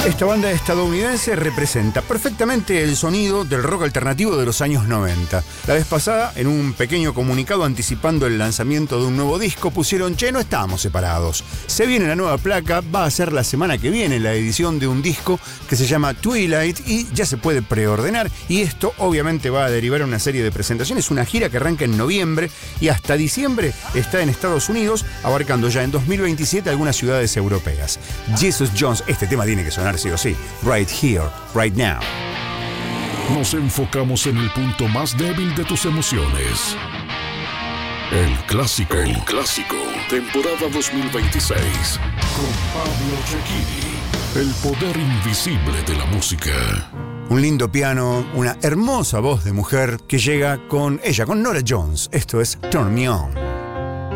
Esta banda estadounidense representa perfectamente el sonido del rock alternativo de los años 90. La vez pasada, en un pequeño comunicado anticipando el lanzamiento de un nuevo disco, pusieron: che, no estamos separados. Se viene la nueva placa, va a ser la semana que viene la edición de un disco que se llama Twilight y ya se puede preordenar. Y esto obviamente va a derivar en una serie de presentaciones, una gira que arranca en noviembre y hasta diciembre está en Estados Unidos, abarcando ya en 2027 algunas ciudades europeas. Jesus Jones, este tema tiene que sonar sí o sí. Right here, right now. Nos enfocamos en el punto más débil de tus emociones. El clásico. El clásico. Temporada 2026. Con Pablo Cecchini. El poder invisible de la música. Un lindo piano, una hermosa voz de mujer que llega con ella, con Norah Jones. Esto es Turn Me On.